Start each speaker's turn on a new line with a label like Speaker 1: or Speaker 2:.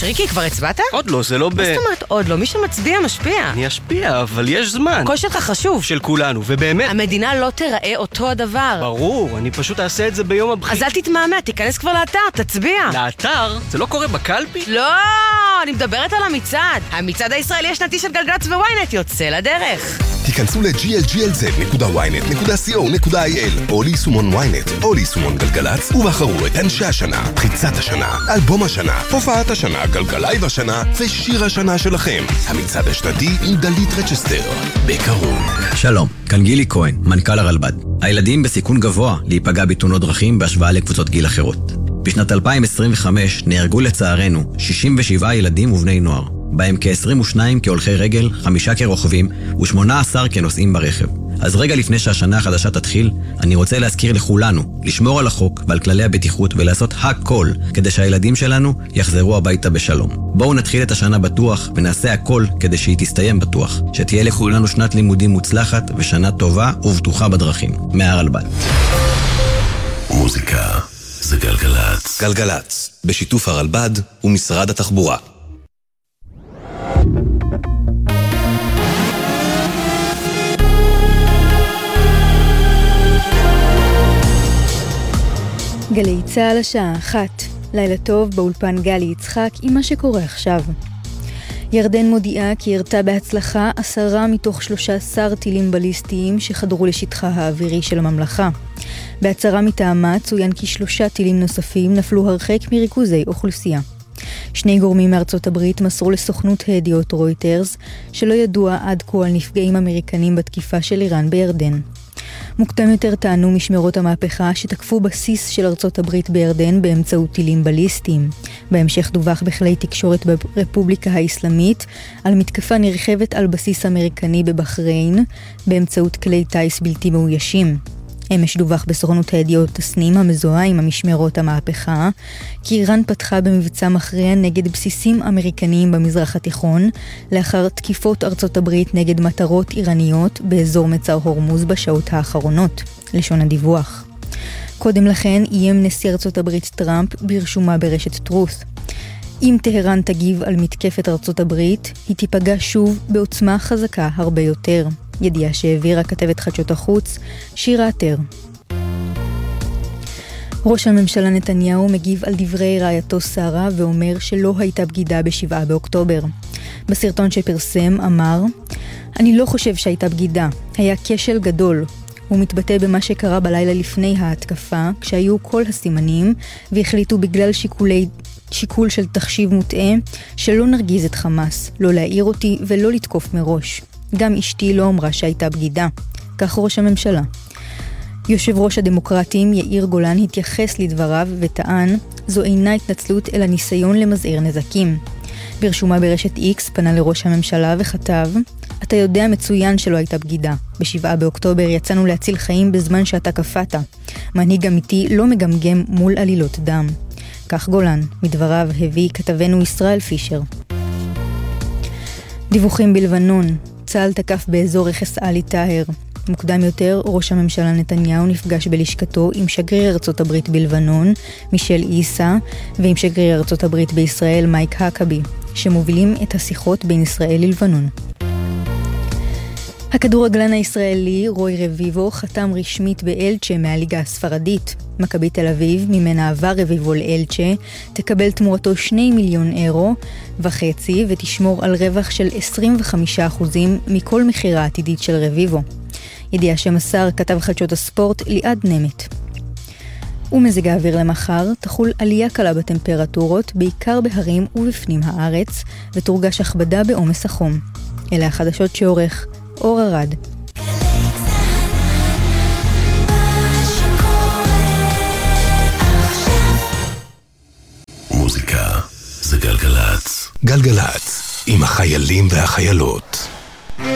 Speaker 1: שריקי, כבר הצבעת?
Speaker 2: עוד לא, זה לא
Speaker 1: מה זאת אומרת עוד לא? מי שמצביע משפיע.
Speaker 2: אני אשפיע, אבל יש זמן.
Speaker 1: הקול שלך חשוב.
Speaker 2: של כולנו, ובאמת...
Speaker 1: המדינה לא תראה אותו הדבר.
Speaker 2: ברור, אני פשוט אעשה את זה ביום הבחירות.
Speaker 1: אז אל תתמהמה, תיכנס כבר לאתר, תצביע.
Speaker 2: לאתר? זה לא קורה בקלפי?
Speaker 1: לא, אני מדברת על המצעד. המצעד הישראלי השנתי של גלגלצ וויינט יוצא לדרך.
Speaker 3: תיכנסו ל-glglz.ynet.co.il או ליישומון וויינט או ליישומון גלגלצ ובחרו את אנשי השנה, פריצת השנה, אלבום השנה, הופעת השנה, גלגלייב השנה ושיר השנה שלכם. המצעד השנתי עם דלית רצ'סטר, בקרוב.
Speaker 4: שלום, כאן גילי כהן, מנכ"ל הרלב"ד. הילדים בסיכון גבוה להיפגע בתאונות דרכים בהשוואה לקבוצות גיל אחרות. בשנת 2025 נהרגו לצערנו 67 ילדים ובני נוער, בהם כ-22 כהולכי רגל, 5 כרוכבים ו18 כנוסעים ברכב. אז רגע לפני שהשנה החדשה תתחיל, אני רוצה להזכיר לכולנו לשמור על החוק ועל כללי הבטיחות ולעשות הכל כדי שהילדים שלנו יחזרו הביתה בשלום. בואו נתחיל את השנה בטוח ונעשה הכל כדי שהיא תסתיים בטוח. שתהיה לכולנו שנת לימודים מוצלחת ושנה טובה ובטוחה בדרכים. מהרלב"ד.
Speaker 3: מוזיקה זה גלגלצ. גלגלצ, בשיתוף הרלב"ד ומשרד התחבורה.
Speaker 5: גלי צהל השעה 1. לילה טוב באולפן גלי יצחק עם מה שקורה עכשיו. ירדן מודיעה כי ירתה בהצלחה 10 מתוך 13 טילים בליסטיים שחדרו לשטחה האווירי של הממלכה. בהצהרה מטעמה צוין כי 3 טילים נוספים נפלו הרחק מריכוזי אוכלוסייה. 2 גורמים מארצות הברית מסרו לסוכנות הידיעות רויטרס שלא ידוע עד כה על נפגעים אמריקנים בתקיפה של איראן בירדן. מוקדם יותר טענו משמרות המהפכה שתקפו בסיס של ארצות הברית בירדן באמצעות טילים בליסטיים. בהמשך דווח בכלי תקשורת ברפובליקה האסלאמית על מתקפה נרחבת על בסיס אמריקני בבחריין באמצעות כלי טייס בלתי מאוישים. אמש דווח בסוכנות הידיעות תסנים המזוהה עם המשמרות המהפכה כי איראן פתחה במבצע מכריע נגד בסיסים אמריקניים במזרח התיכון לאחר תקיפות ארצות הברית נגד מטרות איראניות באזור מצר הורמוז בשעות האחרונות, לשון הדיווח. קודם לכן איים נשיא ארצות הברית טראמפ ברשומה ברשת טרוס. אם טהרן תגיב על מתקפת ארצות הברית, היא תיפגע שוב בעוצמה חזקה הרבה יותר. ידיעה שהעבירה כתבת חדשות החוץ, שירה עטר. ראש הממשלה נתניהו מגיב על דברי רעייתו שרה ואומר שלא הייתה בגידה ב7 באוקטובר. בסרטון שפרסם אמר, אני לא חושב שהייתה בגידה, היה כשל גדול. הוא מתבטא במה שקרה בלילה לפני ההתקפה, כשהיו כל הסימנים והחליטו בגלל שיקול של תחשיב מוטעה שלא נרגיז את חמאס, לא להעיר אותי ולא לתקוף מראש. גם אשתי לא אמרה שהייתה בגידה, כך ראש הממשלה. יושב ראש הדמוקרטים יאיר גולן התייחס לדבריו וטען, זו אינה התנצלות אלא ניסיון למזער נזקים. ברשומה ברשת X פנה לראש הממשלה וכתב, אתה יודע מצוין שלא הייתה בגידה. ב7 באוקטובר יצאנו להציל חיים בזמן שאתה קפאת. מנהיג אמיתי לא מגמגם מול עלילות דם. כך גולן, מדבריו הביא כתבנו ישראל פישר. דיווחים בלבנון, צה"ל תקף באזור רכס עלי טהר. מוקדם יותר, ראש הממשלה נתניהו נפגש בלשכתו עם שגריר ארצות הברית בלבנון, מישל איסה, ועם שגריר ארצות הברית בישראל, מייק הקבי, שמובילים את השיחות בין ישראל ללבנון. הכדורגלן הישראלי רוי רביבו חתם רשמית באלצ'ה מהליגה הספרדית. מכבי תל אביב, ממנה עבר רביבו לאלצ'ה, תקבל תמורתו 2 מיליון אירו וחצי ותשמור על רווח של 25% מכל מחירה עתידית של רביבו. ידיעה שמסר כתב חדשות הספורט ליעד נמת. ומזג האוויר למחר תחול עלייה קלה בטמפרטורות, בעיקר בהרים ובפנים הארץ, ותורגש הכבדה בעומס החום. אלה החדשות שעורך אור ארד.
Speaker 3: מוזיקה זה גלגלצ. גלגלצ עם החיילים והחיילות.